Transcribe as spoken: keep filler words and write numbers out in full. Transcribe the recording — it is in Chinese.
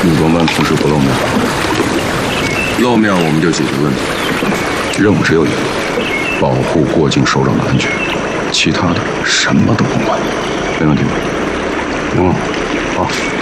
女公关平时不露面，露面我们就解决问题。任务只有一个，保护过境首长的安全，其他的什么都不管。没问题吧？ 嗯， 好。